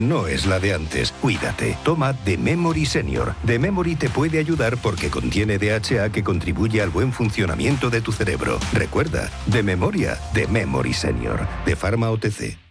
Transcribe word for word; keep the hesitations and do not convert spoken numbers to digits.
no es la de antes. Cuídate. Toma The Memory Senior. The Memory te puede ayudar porque contiene D H A que contribuye al buen funcionamiento de tu cerebro. Recuerda, de memoria, The Memory Senior. De Pharma O T C.